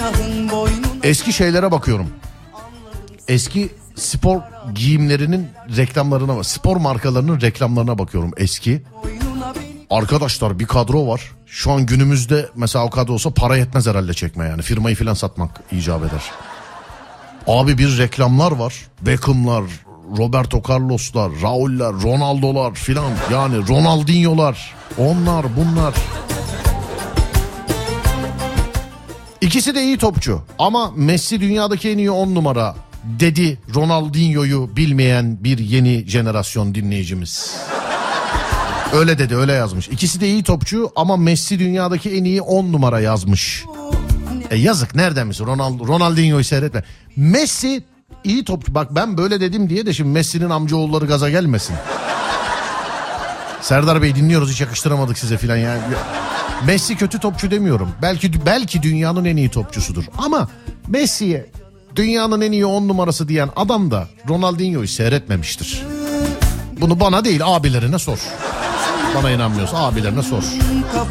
Eski şeylere bakıyorum. Eski spor giyimlerinin reklamlarına, spor markalarının reklamlarına bakıyorum eski. Arkadaşlar bir kadro var. Şu an günümüzde mesela o kadro olsa para yetmez herhalde çekmeye, yani firmayı filan satmak icap eder. Abi bir reklamlar var. Beckham'lar, Roberto Carlos'lar, Raul'lar, Ronaldo'lar filan, yani Ronaldinho'lar, onlar bunlar. İkisi de iyi topçu ama Messi dünyadaki en iyi 10 numara dedi Ronaldinho'yu bilmeyen bir yeni jenerasyon dinleyicimiz. Öyle dedi, öyle yazmış. İkisi de iyi topçu ama Messi dünyadaki en iyi 10 numara yazmış. Yazık, nereden misin? Ronaldinho'yu seyretme. Messi iyi topçu. Bak ben böyle dedim diye de şimdi Messi'nin amcaoğulları gaza gelmesin. Serdar Bey dinliyoruz, hiç yakıştıramadık size filan yani. Messi kötü topçu demiyorum. Belki dünyanın en iyi topçusudur. Ama Messi'ye dünyanın en iyi 10 numarası diyen adam da Ronaldinho'yu seyretmemiştir. Bunu bana değil, abilerine sor. Bana inanmıyorsa abilerine sor.